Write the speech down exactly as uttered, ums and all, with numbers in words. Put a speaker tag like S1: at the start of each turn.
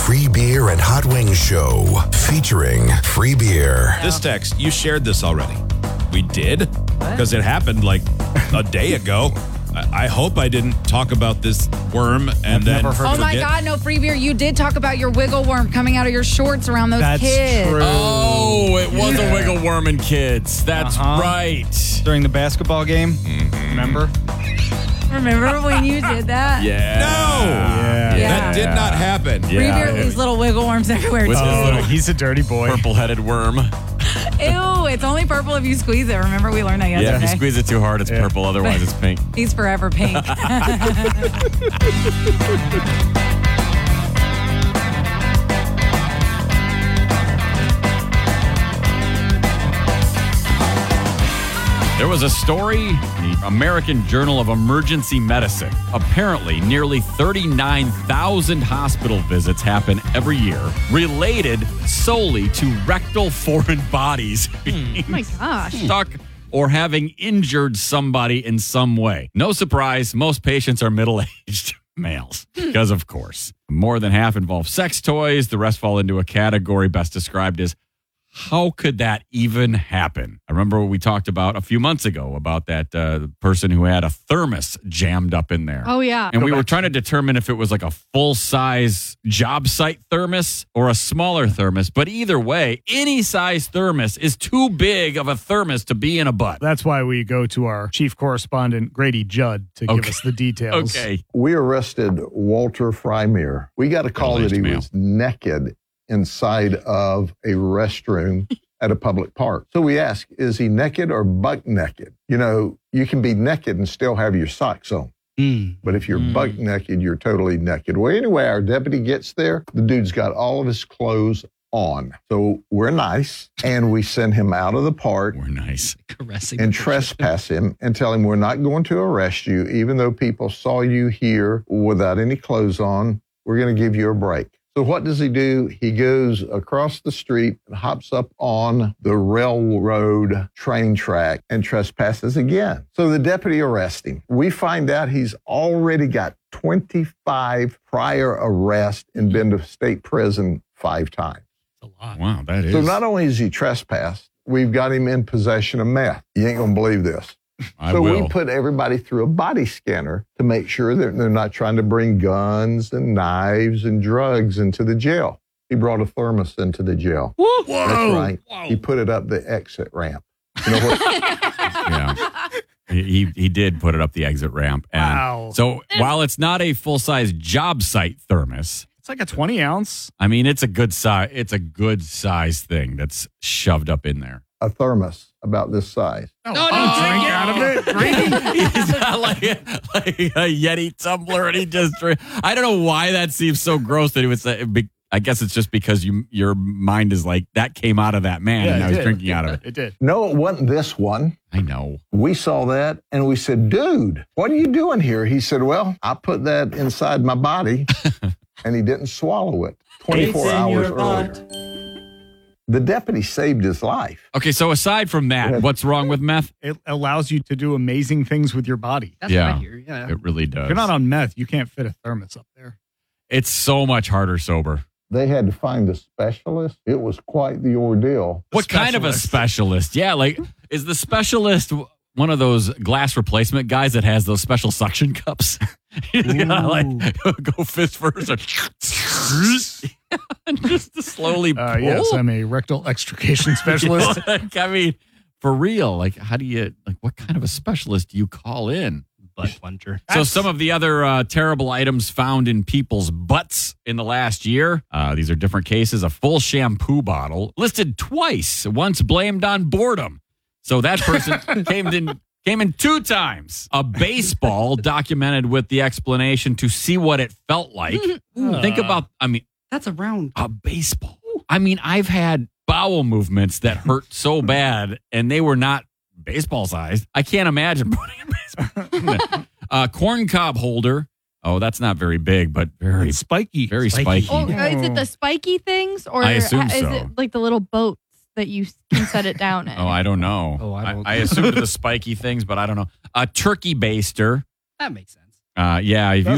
S1: Free Beer and Hot Wings Show featuring free beer.
S2: This text, you shared this already. We did? Because it happened like a day ago. I, I hope I didn't talk about this worm and
S3: I've
S2: then
S3: never heard
S4: Oh my
S2: forget.
S4: God, no free beer. You did talk about your wiggle worm coming out of your shorts around those
S3: That's
S4: kids.
S3: true.
S5: Oh, it was
S3: Yeah.
S5: a wiggle worm and kids. That's
S3: Uh-huh.
S5: right.
S3: During the basketball game, remember?
S4: Remember when you did that?
S5: Yeah.
S2: No!
S3: Yeah.
S4: Yeah.
S2: That did not happen.
S4: Free beer leaves little wiggle worms everywhere.
S5: With
S4: too.
S5: his little
S3: he's a dirty boy.
S5: purple-headed worm.
S4: Ew, it's only purple if you squeeze it. Remember we learned that
S5: Yeah,
S4: yesterday?
S5: if you squeeze it too hard, it's
S3: Yeah.
S5: purple. Otherwise, it's pink.
S4: He's forever pink.
S5: There was a story in the American Journal of Emergency Medicine. Apparently, nearly thirty-nine thousand hospital visits happen every year related solely to rectal foreign bodies being
S4: Oh my gosh.
S5: stuck or having injured somebody in some way. No surprise, most patients are middle-aged males, because of course. More than half involve sex toys. The rest fall into a category best described as how could that even happen? I remember we talked about a few months ago about that uh, person who had a thermos jammed up in there.
S4: Oh, yeah.
S5: And we were trying to determine if it was like a full-size job site thermos or a smaller thermos. But either way, any size thermos is too big of a thermos to be in a butt.
S3: That's why we go to our chief correspondent, Grady Judd, to give
S5: Okay.
S3: us the details.
S5: Okay.
S6: We arrested Walter Frymere. We got a call that he
S5: Middle-aged
S6: was naked inside of a restroom at a public park. So we asked, is he naked or buck naked? You know, you can be naked and still have your socks on.
S3: Mm.
S6: But if you're buck naked, you're totally naked. Well, anyway, our deputy gets there. The dude's got all of his clothes on. So we're nice, and we send him out of the park
S5: We're nice.
S7: Caressing
S6: and
S7: the
S6: trespass him and tell him we're not going to arrest you, even though people saw you here without any clothes on. We're going to give you a break. So what does he do? He goes across the street and hops up on the railroad train track and trespasses again. So the deputy arrests him. We find out he's already got twenty-five prior arrests and been to state prison five times.
S7: a lot.
S5: Wow, that is.
S6: So not only is he trespassed, we've got him in possession of meth. You ain't going to believe this.
S5: I
S6: so
S5: will.
S6: we put everybody through a body scanner to make sure that they're not trying to bring guns and knives and drugs into the jail. He brought a thermos into the jail.
S5: Whoa.
S6: That's right.
S7: Whoa.
S6: He put it up the exit ramp. You know what?
S5: Yeah. He he did put it up the exit ramp. And
S3: Wow.
S5: So while it's not a full-size job site thermos,
S3: It's like a twenty ounce.
S5: I mean, it's a good size. It's a good size thing that's shoved up in there.
S6: A thermos about this size.
S3: Oh,
S7: no,
S3: drink
S7: no.
S3: out of it. Grady.
S5: He's not like, like a Yeti tumbler, and he just drink. I don't know why that seems so gross that he would say. I guess it's just because you your mind is like that came out of that man, and
S3: it
S5: now he's
S3: did.
S5: drinking out of it.
S3: It did.
S6: No, it wasn't this one.
S5: I know.
S6: We saw that and we said, dude, what are you doing here? He said, well, I put that inside my body and he didn't swallow it twenty-four hours earlier. The deputy saved his life.
S5: Okay, so aside from that, what's wrong with meth?
S3: It allows you to do amazing things with your body.
S7: That's
S5: Yeah.
S7: what I hear. Yeah.
S5: It really does.
S3: If you're not on meth, you can't fit a thermos up there.
S5: It's so much harder sober.
S6: They had to find a specialist. It was quite the ordeal.
S5: What kind of a specialist? Yeah, like is the specialist one of those glass replacement guys that has those special suction cups? You gotta like go fist first and just to slowly pull.
S3: Uh, yes, I'm a rectal extrication specialist.
S5: Like, I mean, for real, like how do you like what kind of a specialist do you call in?
S7: Butt plunger.
S5: So some of the other uh, terrible items found in people's butts in the last year, uh, these are different cases. A full shampoo bottle listed twice, once blamed on boredom. So that person came in came in two times. A baseball documented with the explanation to see what it felt like. Think about, I mean,
S7: That's a round.
S5: a baseball. I mean, I've had bowel movements that hurt so bad, and they were not baseball sized. I can't imagine putting a baseball. A corn cob holder. Oh, that's not very big, but very,
S3: It's spiky.
S5: very
S7: Spiky.
S5: spiky.
S8: Oh, is it the spiky things, or
S5: I assume
S8: is
S5: so.
S8: it like the little boats that you can set it down in?
S5: Oh, I don't know.
S7: Oh, I don't-
S5: I, assumed the spiky things, but I don't know. A turkey baster.
S7: That makes sense.
S5: Uh, yeah, if you